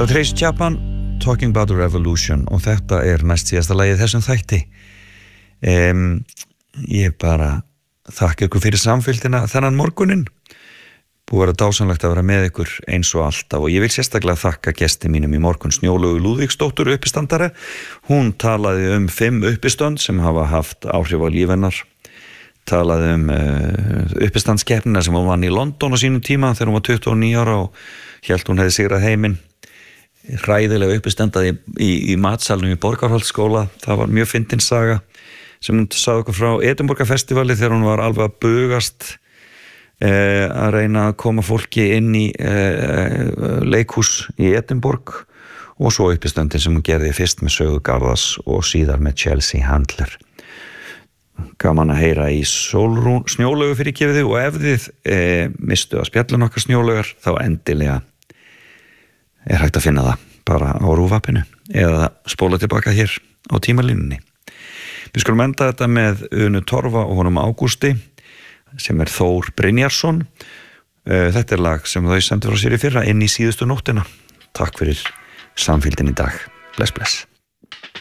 Þetta var Tracy Chapman, Talking About the Revolution, og þetta næst síðasta lagið þessum þætti. Ég bara þakka ykkur fyrir samfylgdina þennan morguninn. Búið að vera dásamlegt að vera með ykkur eins og alltaf, og ég vil sérstaklega þakka gesti mínum í morgun, Snjólaugu Lúðvíksdóttur uppistandari. Hún talaði 5 uppistönd sem hafa haft áhrif á líf hennar. Talaði uppistandskeppnina sem hún vann í London á sínum tíma þegar hún var 29 ára og hélt hún hefði sigrað heiminn. Hræðilega uppistandaði í matsalnum í Borgarholtsskóla. Það var mjög fyndin saga sem hún sagði okkur frá Edinborgarfestivali þegar hún var alveg að bugast að reyna að koma fólki inn í leikhús í Edinborg, og svo uppistöndin sem hún gerði fyrst með Sögu Garðars og síðar með Chelsea Handler. Gaman að heyra í Snjólaugu fyrir gefið, og ef þið mistu að spjallin okkar Snjólaugar þá endilega hægt að finna það bara á RÚV-appinu eða spóla tilbaka hér á tímalínunni. Við skulum enda þetta með Unu Torfa og honum Ágústi sem Þór Brynjarsson. Þetta lag sem þau sendu frá sér í fyrra, Inn í síðustu nóttina. Takk fyrir samfylgdin í dag. Bless, bless.